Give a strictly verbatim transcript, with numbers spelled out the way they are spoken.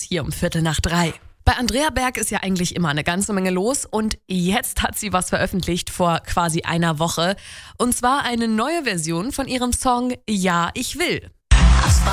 hier um Viertel nach drei. Bei Andrea Berg ist ja eigentlich immer eine ganze Menge los und jetzt hat sie was veröffentlicht vor quasi einer Woche. Und zwar eine neue Version von ihrem Song Ja, ich will.